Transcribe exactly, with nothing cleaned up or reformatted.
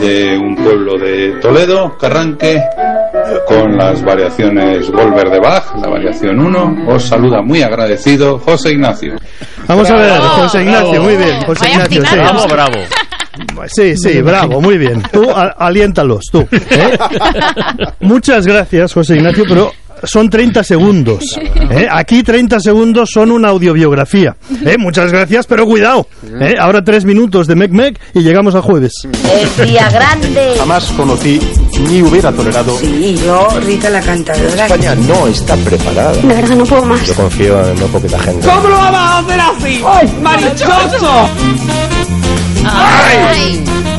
de un pueblo de Toledo, Carranque, con las variaciones Volver de Bach, la variación uno. Os saluda muy agradecido José Ignacio. Vamos a ver, José Ignacio, muy bien. José Ignacio, sí. Bravo, bravo. Sí, sí, bravo, muy bien. Tú a- aliéntalos, tú. ¿eh? Muchas gracias, José Ignacio, pero son treinta segundos. ¿eh? Aquí treinta segundos son una audiobiografía. ¿eh? Muchas gracias, pero cuidado. ¿eh? Ahora tres minutos de Mec Mec y llegamos al jueves. El día grande. Jamás conocí ni hubiera tolerado. Sí, yo, Rita la cantadora. España no está preparada. De verdad no puedo más. Yo confío en muy poquita gente. ¿Cómo lo vamos a hacer así? ¡Ay, marichoso! Ay.